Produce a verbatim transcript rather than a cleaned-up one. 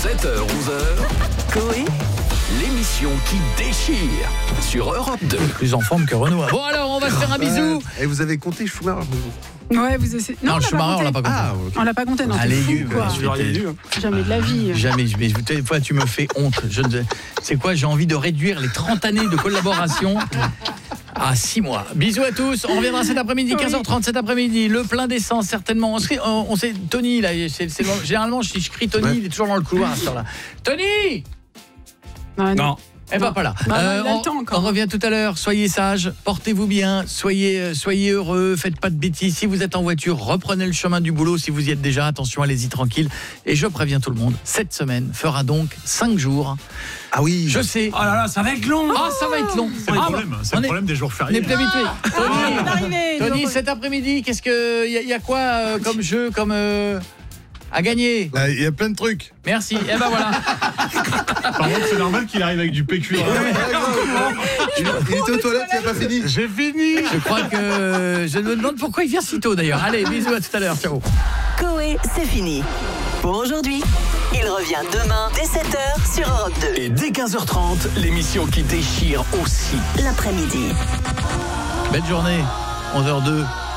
sept heures onze heures, Coé, l'émission qui déchire sur Europe deux. Plus en forme que Renaud. Bon alors, on va se faire un bisou. Et vous avez compté Schumacher? Ouais, vous essayez. Non, le l'a Schumacher, on l'a pas compté. Ah, ok. On l'a pas compté, non. Ah, t'es les fou, yeux, quoi. je l'aurais dû. Jamais de la vie. Jamais, mais des fois tu me fais honte. Je ne... C'est quoi, j'ai envie de réduire les trente années de collaboration à six mois. Bisous à tous, on reviendra cet après-midi, quinze heures trente cet après-midi, le plein d'essence certainement. On sait, on, on sait Tony, là, c'est, c'est, généralement je, je crie Tony, ouais. Il est toujours dans le couloir à ce temps-là. Tony Non, non. Eh ben pas là. Bah, euh, il a le on, temps encore. on revient tout à l'heure. Soyez sages, portez-vous bien, soyez euh, soyez heureux, faites pas de bêtises. Si vous êtes en voiture, reprenez le chemin du boulot. Si vous y êtes déjà, attention, allez-y tranquille. Et je préviens tout le monde, cette semaine fera donc cinq jours. Ah oui. Je sais. Oh là là, ça va être long. Ah, ça va être long. C'est le ah, problème, c'est on le est, problème des jours on fériés. est plus habitué. Ah, Tony, on est arrivé. Tony, cet après-midi, qu'est-ce que il y, y a quoi euh, comme jeu, comme euh, à gagner? Il y a plein de trucs. Merci. Et ben voilà. Par contre, c'est normal qu'il arrive avec du P Q. Il était aux toilettes, il n'a pas fini. J'ai fini. Je crois que je me demande pourquoi il vient si tôt d'ailleurs. Allez, bisous, à tout à l'heure. Ciao. Coé, c'est fini. Pour aujourd'hui, il revient demain dès sept heures sur Europe deux. Et dès quinze heures trente, l'émission qui déchire aussi. L'après-midi. Belle journée. onze heures deux.